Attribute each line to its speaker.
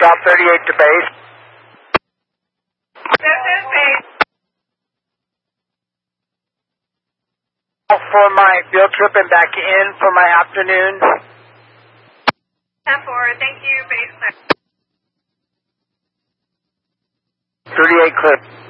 Speaker 1: Drop 38 to base.
Speaker 2: This is base.
Speaker 1: For my field trip and back in for my afternoon.
Speaker 2: 10-4, thank you, base clear.
Speaker 1: 38 clear.